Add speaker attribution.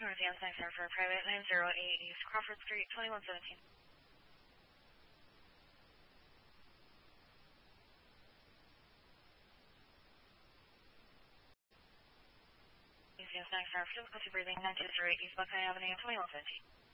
Speaker 1: Northeast Center for Private 908 East Crawford Street, 2117. Northeast Center for Difficulty Breathing, 9208 East Buckeye Avenue, 2117.